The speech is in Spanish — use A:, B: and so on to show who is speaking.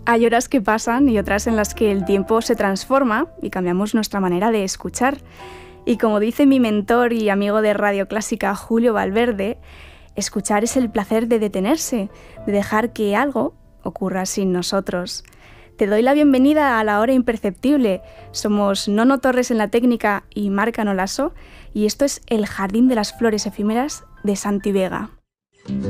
A: Hay horas que pasan y otras en las que el tiempo se transforma y cambiamos nuestra manera de escuchar. Y como dice mi mentor y amigo de Radio Clásica, Julio Valverde, escuchar es el placer de detenerse, de dejar que algo ocurra sin nosotros. Te doy la bienvenida a La Hora Imperceptible. Somos Nono Torres en la técnica y Marc Anolaso, y esto es El Jardín de las Flores Efímeras de Santi Vega.